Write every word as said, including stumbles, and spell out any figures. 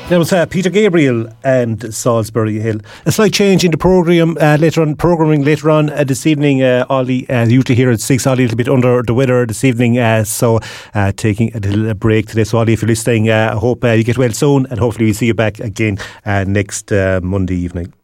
There was uh, Peter Gabriel and Salisbury Hill. A slight change in the programme uh, later on, programming later on uh, this evening. Uh, Ollie, uh, usually here at six, Ollie a little bit under the weather this evening, uh, so uh, taking a little break today. So Ollie, if you're listening, uh, I hope uh, you get well soon, and hopefully we'll see you back again uh, next uh, Monday evening.